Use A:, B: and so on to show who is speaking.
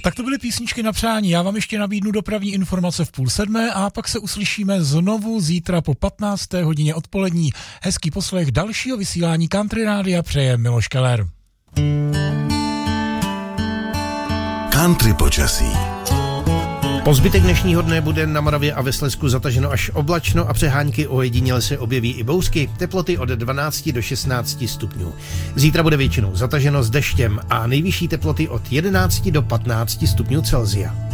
A: Tak to byly písničky na přání. Já vám ještě nabídnu dopravní informace v 6:30 a pak se uslyšíme znovu zítra po 15. hodině odpolední. Hezký poslech dalšího vysílání Country Rádia přeje Miloš Keller.
B: Country počasí.
C: Po zbytek dnešního dne bude na Moravě a ve Slezsku zataženo až oblačno a přehánky, ojediněle se objeví i bouřky, teploty od 12 do 16 stupňů. Zítra bude většinou zataženo s deštěm a nejvyšší teploty od 11 do 15 stupňů Celsia.